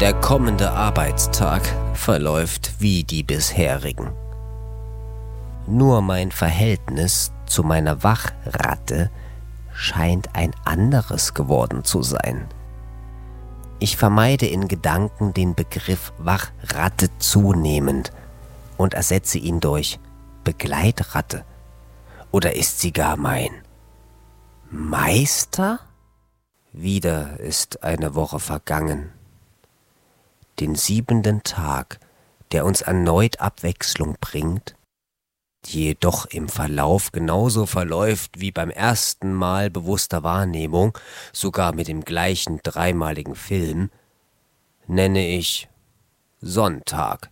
Der kommende Arbeitstag verläuft wie die bisherigen. Nur mein Verhältnis zu meiner Wachratte scheint ein anderes geworden zu sein. Ich vermeide in Gedanken den Begriff Wachratte zunehmend und ersetze ihn durch Begleitratte. Oder ist sie gar mein Meister? Wieder ist eine Woche vergangen. Den 7. Tag, der uns erneut Abwechslung bringt, die jedoch im Verlauf genauso verläuft wie beim ersten Mal bewusster Wahrnehmung, sogar mit dem gleichen dreimaligen Film, nenne ich Sonntag.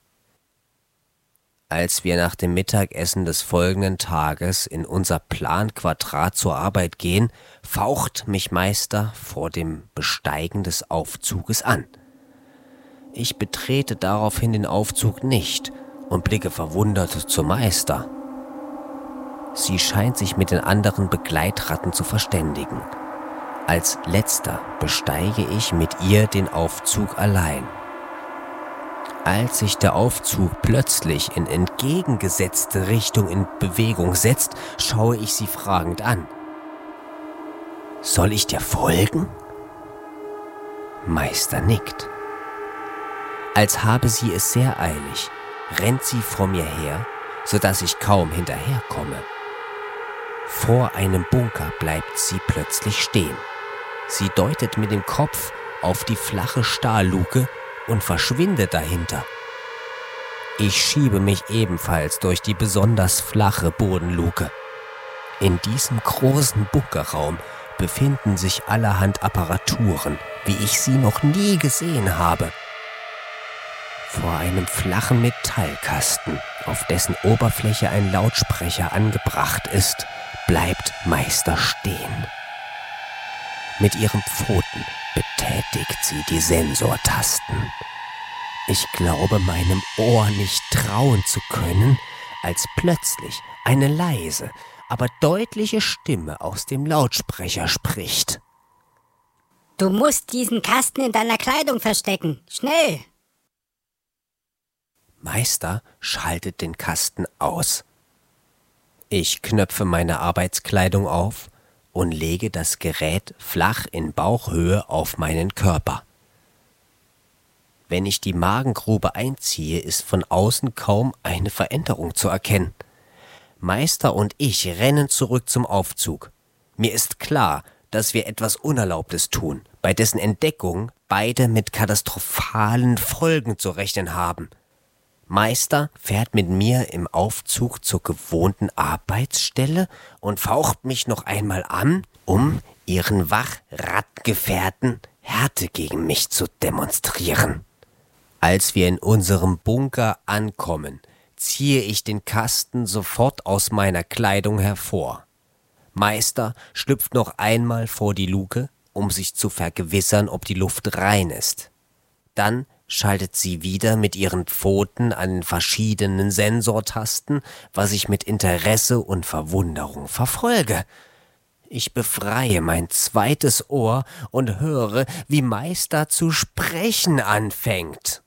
Als wir nach dem Mittagessen des folgenden Tages in unser Planquadrat zur Arbeit gehen, faucht mich Meister vor dem Besteigen des Aufzuges an. Ich betrete daraufhin den Aufzug nicht und blicke verwundert zur Meister. Sie scheint sich mit den anderen Begleitratten zu verständigen. Als letzter besteige ich mit ihr den Aufzug allein. Als sich der Aufzug plötzlich in entgegengesetzte Richtung in Bewegung setzt, schaue ich sie fragend an. Soll ich dir folgen? Meister nickt. Als habe sie es sehr eilig, rennt sie vor mir her, sodass ich kaum hinterherkomme. Vor einem Bunker bleibt sie plötzlich stehen. Sie deutet mit dem Kopf auf die flache Stahlluke und verschwindet dahinter. Ich schiebe mich ebenfalls durch die besonders flache Bodenluke. In diesem großen Bunkerraum befinden sich allerhand Apparaturen, wie ich sie noch nie gesehen habe. Vor einem flachen Metallkasten, auf dessen Oberfläche ein Lautsprecher angebracht ist, bleibt Meister stehen. Mit ihren Pfoten betätigt sie die Sensortasten. Ich glaube meinem Ohr nicht trauen zu können, als plötzlich eine leise, aber deutliche Stimme aus dem Lautsprecher spricht. Du musst diesen Kasten in deiner Kleidung verstecken. Schnell! Meister schaltet den Kasten aus. Ich knöpfe meine Arbeitskleidung auf und lege das Gerät flach in Bauchhöhe auf meinen Körper. Wenn ich die Magengrube einziehe, ist von außen kaum eine Veränderung zu erkennen. Meister und ich rennen zurück zum Aufzug. Mir ist klar, dass wir etwas Unerlaubtes tun, bei dessen Entdeckung beide mit katastrophalen Folgen zu rechnen haben. Meister fährt mit mir im Aufzug zur gewohnten Arbeitsstelle und faucht mich noch einmal an, um ihren Wachrattgefährten Härte gegen mich zu demonstrieren. Als wir in unserem Bunker ankommen, ziehe ich den Kasten sofort aus meiner Kleidung hervor. Meister schlüpft noch einmal vor die Luke, um sich zu vergewissern, ob die Luft rein ist. Dann schaltet sie wieder mit ihren Pfoten an den verschiedenen Sensortasten, was ich mit Interesse und Verwunderung verfolge. Ich befreie mein zweites Ohr und höre, wie Meister zu sprechen anfängt.